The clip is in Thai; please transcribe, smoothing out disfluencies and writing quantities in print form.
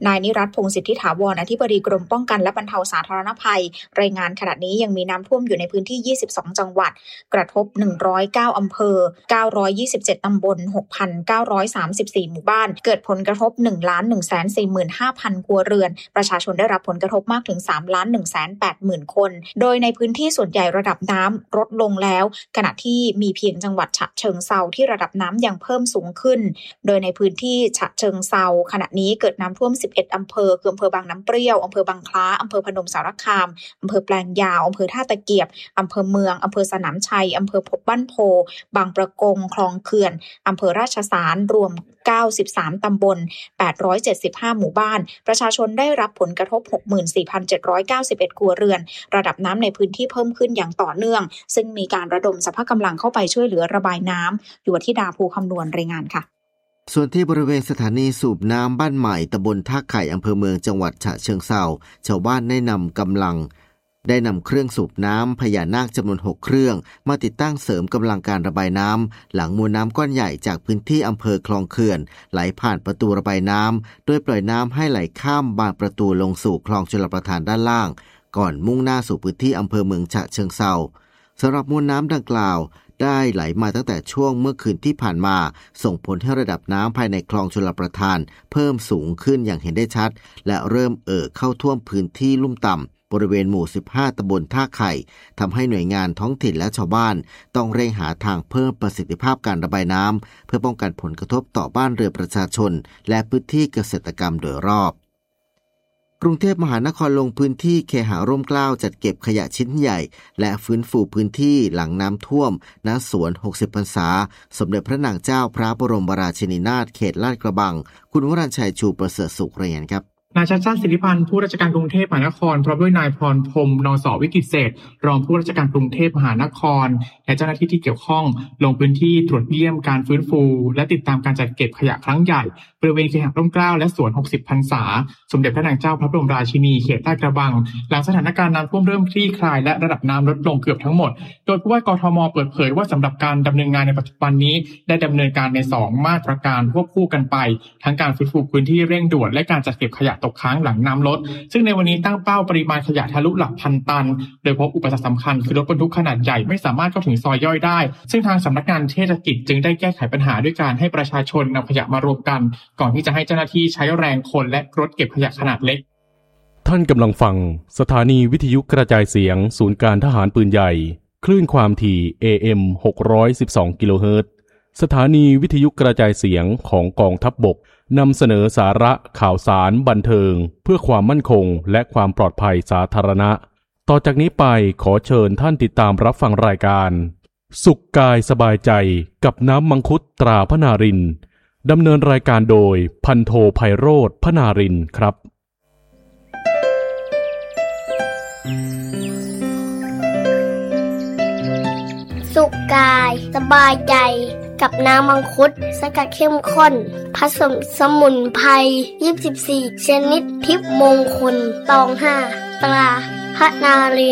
นายนิรัตน์พงษ์สิทธิถาวรอธิบดีกรมป้องกันและบรรเทาสาธารณภัยรายงานขณะนี้ยังมีน้ำท่วมอยู่ในพื้นที่22จังหวัดกระทบ109อำเภอ927ตำบล 6,934 หมู่บ้านเกิดผลกระทบ 1,145,000 ครัวเรือนประชาชนได้รับผลกระทบมากถึง 3,180,000 คนโดยในพื้นที่ส่วนใหญ่ระดับน้ำลดลงแล้วขณะที่มีเพียงจังหวัดฉะเชิงเทราที่ระดับน้ำยังเพิ่มสูงขึ้นโดยในพื้นที่ฉะเชิงเทราขณะนี้เกิดน้ำท่วม11อำเภอคืออำเภอบางน้ำเปรี้ยวอำเภอบางคล้าอำเภอพนมสารคามอำเภอแปลงยาวอำเภอท่าตะเกียบอำเภอเมืองอำเภอสนามชัยอำเภอบ้านโพบางประกงคลองเขื่อนอำเภอราชสารรวม93ตำบล875หมู่บ้านประชาชนได้รับผลกระทบ 64,791 ครัวเรือนระดับน้ำในพื้นที่เพิ่มขึ้นอย่างต่อเนื่องซึ่งมีการระดมสรรพกำลังเข้าไปช่วยเหลือระบายน้ำอยู่ที่ดาภูคำนวณรายงานค่ะส่วนที่บริเวณสถานีสูบน้ำบ้านใหม่ตำบลท่าไข่อำเภอเมืองจังหวัดฉะเชิงเทราชาวบ้านได้นำเครื่องสูบน้ำพญานาคจำนวน6เครื่องมาติดตั้งเสริมกำลังการระบายน้ำหลังมวลน้ำก้อนใหญ่จากพื้นที่อำเภอคลองเขื่อนไหลผ่านประตูระบายน้ำโดยปล่อยน้ำให้ไหลข้ามบานประตูลงสู่คลองชลประทานด้านล่างก่อนมุ่งหน้าสู่พื้นที่อำเภอเมืองฉะเชิงเทราสำหรับมวลน้ำดังกล่าวได้ไหลมาตั้งแต่ช่วงเมื่อคืนที่ผ่านมาส่งผลให้ระดับน้ำภายในคลองชลประทานเพิ่มสูงขึ้นอย่างเห็นได้ชัดและเริ่มเข้าท่วมพื้นที่ลุ่มต่ำบริเวณหมู่15ตำบลท่าไข่ทำให้หน่วยงานท้องถิ่นและชาวบ้านต้องเร่งหาทางเพิ่มประสิทธิภาพการระบายน้ำเพื่อป้องกันผลกระทบต่อบ้านเรือนประชาชนและพื้นที่เกษตรกรรมโดยรอบกรุงเทพมหานครลงพื้นที่เคหะร่มเกล้าจัดเก็บขยะชิ้นใหญ่และฟื้นฟูพื้นที่หลังน้ำท่วมณสวน60พรรษาสมเด็จพระนางเจ้าพระบรมราชินีนาถเขตลาดกระบังคุณวรัญชัยชูประเสริฐสุขรายงานครับนายชัชชาติสิทธิพันธ์ผู้ราชการกรุงเทพมหานครพร้อมด้วยนายพรพรหม นส.วิกิตรเศรษฐ์รองผู้ราชการกรุงเทพมหานครและเจ้าหน้าที่ที่เกี่ยวข้องลงพื้นที่ตรวจเยี่ยมการฟื้นฟูและติดตามการจัดเก็บขยะครั้งใหญ่บริเวณเคหะร่มเกล้าและสวน60พรรษาสมเด็จพระนางเจ้าพระบรมราชินีเขตลาดกระบังหลังสถานการณ์น้ำท่วมเริ่มคลี่คลายและระดับน้ำลดลงเกือบทั้งหมดโดยผู้ว่ากทม.เปิดเผยว่าสำหรับการดำเนินงานในปัจจุบันนี้ได้ดำเนินการใน2มาตรการควบคู่กันไปทั้งการฟื้นฟูพื้นที่เร่งด่วนและการจัดเก็บขยะตกค้างหลังน้ำลดซึ่งในวันนี้ตั้งเป้าปริมาณขยะทะลุหลักพันตันโดยพบอุปสรรคสำคัญคือรถบรรทุกขนาดใหญ่ไม่สามารถเข้าถึงซอยย่อยได้ซึ่งทางสำนักงานเทศกิจจึงได้แก้ไขปัญหาด้วยการให้ประชาชนนำขยะมารวมกันก่อนที่จะให้เจ้าหน้าที่ใช้แรงคนและรถเก็บขยะขนาดเล็กท่านกำลังฟังสถานีวิทยุกระจายเสียงศูนย์การทหารปืนใหญ่คลื่นความถี่ AM 612 กิโลเฮิรตซ์สถานีวิทยุกระจายเสียงของกองทัพบกนำเสนอสาระข่าวสารบันเทิงเพื่อความมั่นคงและความปลอดภัยสาธารณะต่อจากนี้ไปขอเชิญท่านติดตามรับฟังรายการสุขกายสบายใจกับน้ำมังคุดตราพนารินดำเนินรายการโดยพันโทไพโรจน์พนารินครับสุขกายสบายใจกับน้ำมังคุดสกัดเข้มข้นผสมสมุนไพร24ชนิดทิพย์มงคลตอง5ตราพนาริน